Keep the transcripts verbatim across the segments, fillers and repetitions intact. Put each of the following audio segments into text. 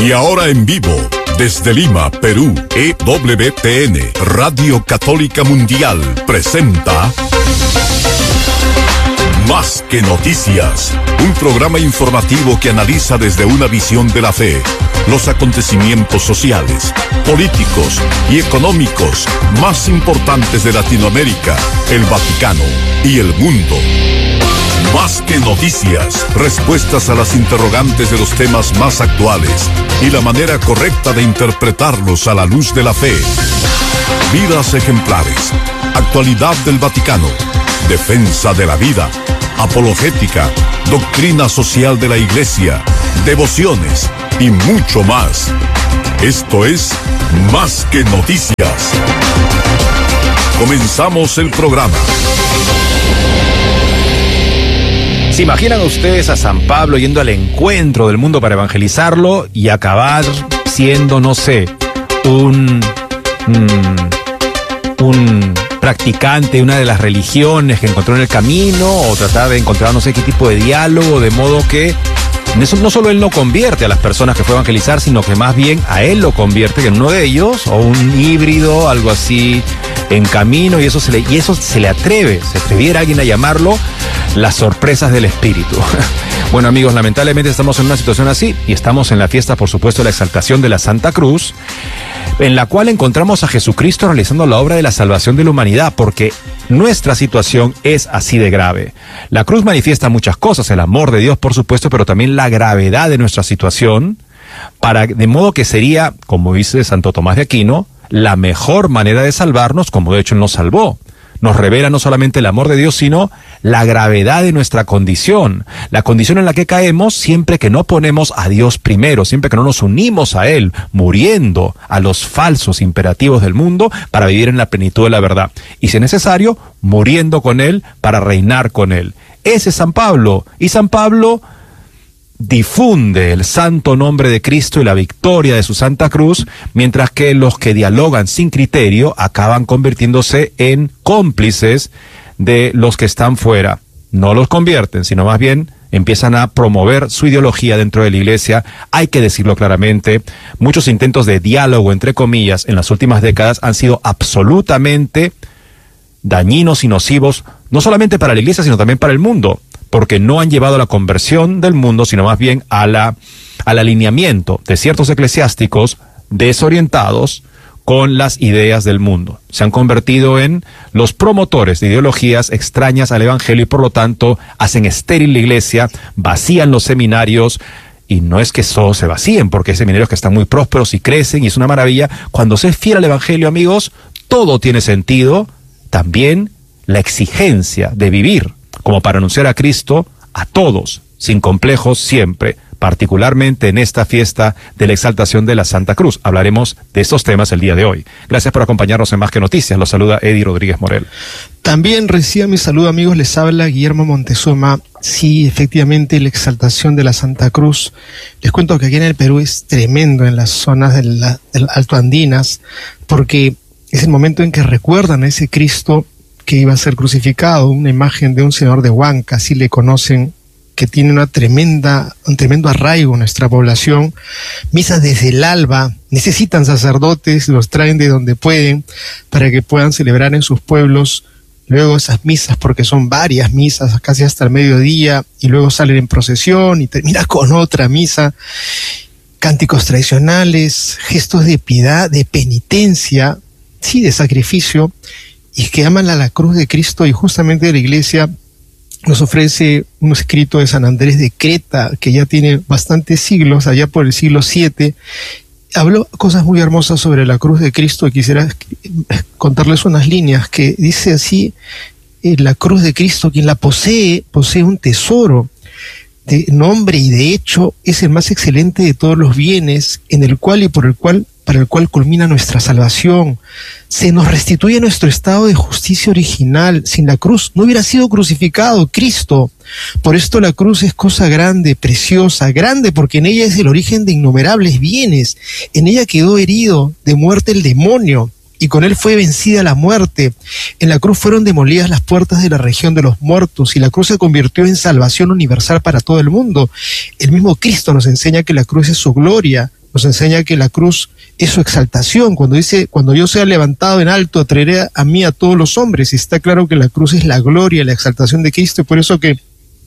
Y ahora en vivo, desde Lima, Perú, E W T N, Radio Católica Mundial, presenta Más que Noticias, un programa informativo que analiza desde una visión de la fe los acontecimientos sociales, políticos y económicos más importantes de Latinoamérica, el Vaticano y el mundo. Más que noticias, respuestas a las interrogantes de los temas más actuales y la manera correcta de interpretarlos a la luz de la fe. Vidas ejemplares, actualidad del Vaticano, defensa de la vida, apologética, doctrina social de la Iglesia, devociones y mucho más. Esto es Más que Noticias. Comenzamos el programa. ¿Se imaginan ustedes a San Pablo yendo al encuentro del mundo para evangelizarlo y acabar siendo, no sé, un, un, un practicante de una de las religiones que encontró en el camino, o tratar de encontrar no sé qué tipo de diálogo, de modo que eso no solo él no convierte a las personas que fue a evangelizar, sino que más bien a él lo convierte en uno de ellos, o un híbrido, algo así, en camino, y eso se le, y eso se le atreve, se atreviera alguien a llamarlo las sorpresas del espíritu. Bueno, amigos, lamentablemente estamos en una situación así, y estamos en la fiesta, por supuesto, de la exaltación de la Santa Cruz, en la cual encontramos a Jesucristo realizando la obra de la salvación de la humanidad, porque nuestra situación es así de grave. La cruz manifiesta muchas cosas, el amor de Dios, por supuesto, pero también la gravedad de nuestra situación, para, de modo que sería, como dice Santo Tomás de Aquino, la mejor manera de salvarnos, como de hecho Él nos salvó. Nos revela no solamente el amor de Dios, sino la gravedad de nuestra condición, la condición en la que caemos siempre que no ponemos a Dios primero, siempre que no nos unimos a Él, muriendo a los falsos imperativos del mundo para vivir en la plenitud de la verdad. Y si es necesario, muriendo con Él para reinar con Él. Ese es San Pablo. Y San Pablo difunde el santo nombre de Cristo y la victoria de su Santa Cruz, mientras que los que dialogan sin criterio acaban convirtiéndose en cómplices de los que están fuera. No los convierten, sino más bien empiezan a promover su ideología dentro de la Iglesia. Hay que decirlo claramente, muchos intentos de diálogo, entre comillas, en las últimas décadas han sido absolutamente dañinos y nocivos, no solamente para la Iglesia, sino también para el mundo, porque no han llevado a la conversión del mundo, sino más bien a la, al alineamiento de ciertos eclesiásticos desorientados con las ideas del mundo. Se han convertido en los promotores de ideologías extrañas al Evangelio y por lo tanto hacen estéril la Iglesia, vacían los seminarios, y no es que solo se vacíen, porque hay seminarios que están muy prósperos y crecen y es una maravilla. Cuando se es fiel al Evangelio, amigos, todo tiene sentido, también la exigencia de vivir como para anunciar a Cristo a todos, sin complejos siempre, particularmente en esta fiesta de la exaltación de la Santa Cruz. Hablaremos de estos temas el día de hoy. Gracias por acompañarnos en Más que Noticias. Los saluda Eddie Rodríguez Morel. También reciba mi saludo, amigos. Les habla Guillermo Montezuma. Sí, efectivamente, la exaltación de la Santa Cruz. Les cuento que aquí en el Perú es tremendo en las zonas del, del Alto Andinas, porque es el momento en que recuerdan a ese Cristo que iba a ser crucificado, una imagen de un señor de Huanca, así le conocen, que tiene una tremenda, un tremendo arraigo en nuestra población. Misas desde el alba, necesitan sacerdotes, los traen de donde pueden para que puedan celebrar en sus pueblos. Luego esas misas, porque son varias misas, casi hasta el mediodía, y luego salen en procesión y termina con otra misa. Cánticos tradicionales, gestos de piedad, de penitencia, sí, de sacrificio, y que aman a la cruz de Cristo. Y justamente la Iglesia nos ofrece un escrito de San Andrés de Creta, que ya tiene bastantes siglos, allá por el siglo siete. Habló cosas muy hermosas sobre la cruz de Cristo, y quisiera contarles unas líneas que dice así: eh, la cruz de Cristo, quien la posee, posee un tesoro de nombre y de hecho es el más excelente de todos los bienes, en el cual y por el cual para el cual culmina nuestra salvación. Se nos restituye nuestro estado de justicia original. Sin la cruz no hubiera sido crucificado Cristo. Por esto la cruz es cosa grande, preciosa, grande porque en ella es el origen de innumerables bienes. En ella quedó herido de muerte el demonio, y con él fue vencida la muerte. En la cruz fueron demolidas las puertas de la región de los muertos, y la cruz se convirtió en salvación universal para todo el mundo. El mismo Cristo nos enseña que la cruz es su gloria, nos enseña que la cruz es su exaltación. Cuando dice, cuando yo sea levantado en alto, traeré a mí a todos los hombres. Y está claro que la cruz es la gloria, la exaltación de Cristo. Y por eso que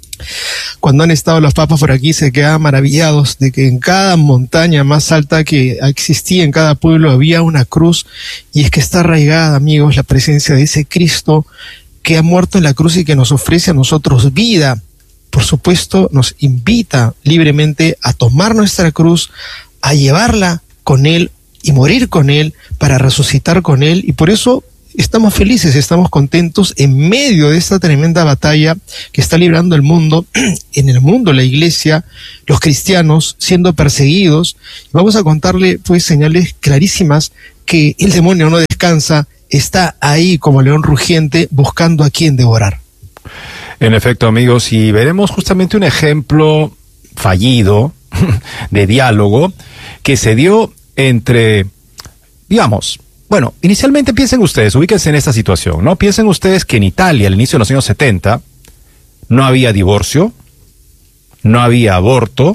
cuando han estado los papas por aquí se quedaban maravillados de que en cada montaña más alta que existía, en cada pueblo, había una cruz. Y es que está arraigada, amigos, la presencia de ese Cristo que ha muerto en la cruz y que nos ofrece a nosotros vida. Por supuesto, nos invita libremente a tomar nuestra cruz, a llevarla con Él y morir con Él para resucitar con Él. Y por eso estamos felices, estamos contentos en medio de esta tremenda batalla que está librando el mundo, en el mundo la iglesia, los cristianos siendo perseguidos. Vamos a contarle pues señales clarísimas que el demonio no descansa, está ahí como león rugiente buscando a quien devorar. En efecto, amigos, y veremos justamente un ejemplo fallido de diálogo que se dio entre, digamos, bueno, inicialmente piensen ustedes, ubíquense en esta situación, ¿no? Piensen ustedes que en Italia, al inicio de los años setenta, no había divorcio, no había aborto,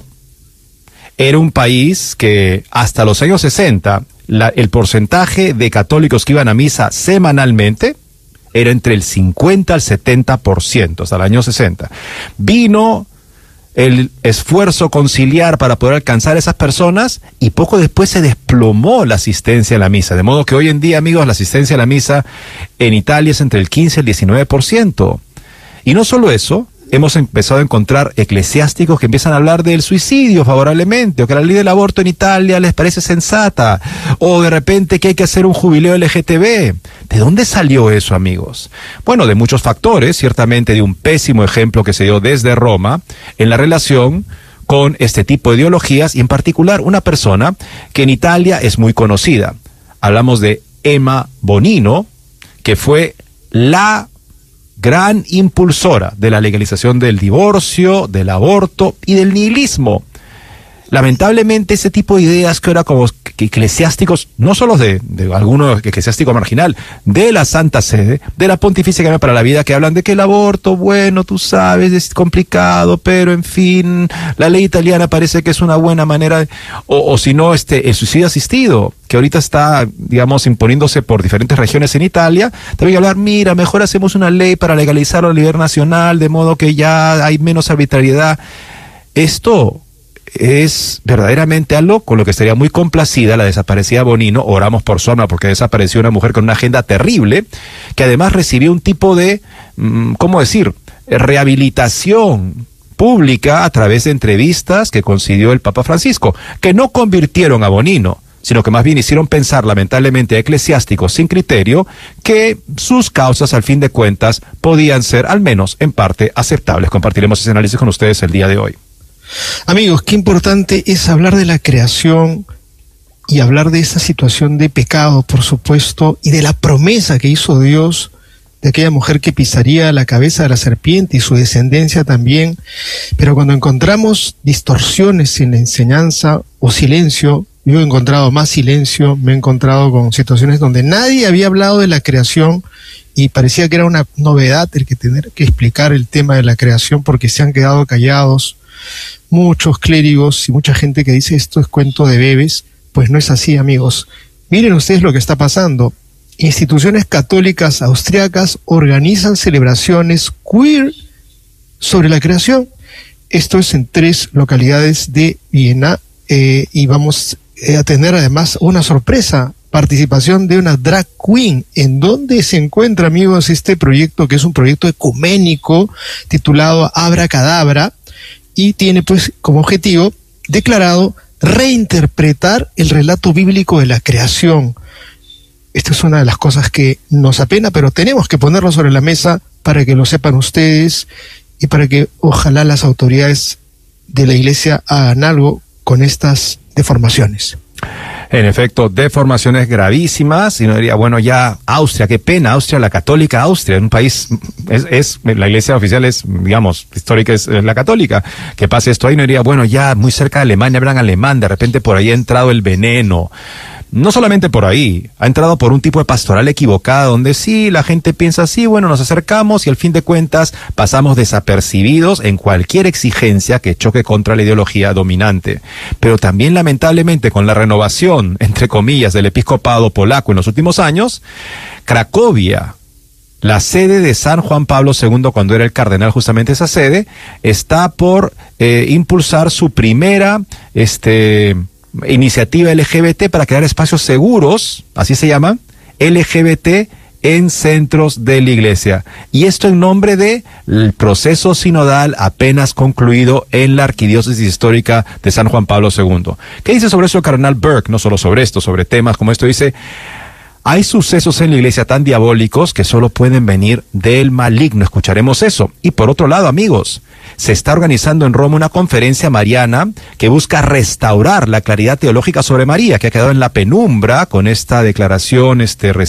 era un país que hasta los años sesenta, la, el porcentaje de católicos que iban a misa semanalmente era entre el cincuenta al setenta por ciento, hasta el año sesenta. Vino el esfuerzo conciliar para poder alcanzar a esas personas y poco después se desplomó la asistencia a la misa. De modo que hoy en día, amigos, la asistencia a la misa en Italia es entre el quince y el diecinueve por ciento. Y no solo eso, hemos empezado a encontrar eclesiásticos que empiezan a hablar del suicidio favorablemente, o que la ley del aborto en Italia les parece sensata, o de repente que hay que hacer un jubileo L G T B. ¿De dónde salió eso, amigos? Bueno, de muchos factores, ciertamente de un pésimo ejemplo que se dio desde Roma en la relación con este tipo de ideologías, y en particular una persona que en Italia es muy conocida. Hablamos de Emma Bonino, que fue la gran impulsora de la legalización del divorcio, del aborto y del nihilismo. Lamentablemente ese tipo de ideas que ahora como eclesiásticos, no solo de, de algunos eclesiásticos marginal, de la Santa Sede, de la Pontificia Academia para la Vida, que hablan de que el aborto, bueno, tú sabes, es complicado, pero en fin, la ley italiana parece que es una buena manera, de, o, o si no, este, el suicidio asistido, que ahorita está, digamos, imponiéndose por diferentes regiones en Italia, también hablar, mira, mejor hacemos una ley para legalizarlo a nivel nacional, de modo que ya hay menos arbitrariedad. Esto es verdaderamente algo con lo que estaría muy complacida la desaparecida Bonino. Oramos por su alma porque desapareció una mujer con una agenda terrible, que además recibió un tipo de, ¿cómo decir?, rehabilitación pública a través de entrevistas que concedió el Papa Francisco, que no convirtieron a Bonino, sino que más bien hicieron pensar lamentablemente a eclesiásticos sin criterio que sus causas al fin de cuentas podían ser al menos en parte aceptables. Compartiremos ese análisis con ustedes el día de hoy. Amigos, qué importante es hablar de la creación y hablar de esa situación de pecado, por supuesto, y de la promesa que hizo Dios de aquella mujer que pisaría la cabeza de la serpiente y su descendencia también. Pero cuando encontramos distorsiones en la enseñanza o silencio, yo he encontrado más silencio, me he encontrado con situaciones donde nadie había hablado de la creación y parecía que era una novedad el que tener que explicar el tema de la creación porque se han quedado callados. Muchos clérigos y mucha gente que dice esto es cuento de bebés, pues no es así, amigos. Miren ustedes lo que está pasando. Instituciones católicas austriacas organizan celebraciones queer sobre la creación. Esto es en tres localidades de Viena eh, y vamos a tener además una sorpresa, participación de una drag queen. ¿En dónde se encuentra, amigos, este proyecto que es un proyecto ecuménico titulado Abracadabra? Y tiene pues como objetivo declarado reinterpretar el relato bíblico de la creación. Esta es una de las cosas que nos apena, pero tenemos que ponerlo sobre la mesa para que lo sepan ustedes y para que ojalá las autoridades de la iglesia hagan algo con estas deformaciones. En efecto, deformaciones gravísimas, y uno diría, bueno, ya Austria, qué pena, Austria, la católica Austria, un país, es, es la iglesia oficial es, digamos, histórica es, es la católica, que pase esto ahí, uno diría, bueno, ya muy cerca de Alemania, hablan alemán, de repente por ahí ha entrado el veneno. no solamente por ahí, ha entrado por un tipo de pastoral equivocada, donde sí, la gente piensa así, bueno, nos acercamos y al fin de cuentas pasamos desapercibidos en cualquier exigencia que choque contra la ideología dominante. Pero también, lamentablemente, con la renovación, entre comillas, del episcopado polaco en los últimos años, Cracovia, la sede de San Juan Pablo segundo, cuando era el cardenal justamente esa sede, está por eh, impulsar su primera este, iniciativa L G B T para crear espacios seguros, así se llama, L G B T en centros de la iglesia. Y esto en nombre del proceso sinodal apenas concluido en la arquidiócesis histórica de San Juan Pablo segundo. ¿Qué dice sobre eso el cardenal Burke? No solo sobre esto, sobre temas como esto, dice: hay sucesos en la iglesia tan diabólicos que solo pueden venir del maligno. Escucharemos eso. Y por otro lado, amigos, se está organizando en Roma una conferencia mariana que busca restaurar la claridad teológica sobre María, que ha quedado en la penumbra con esta declaración este,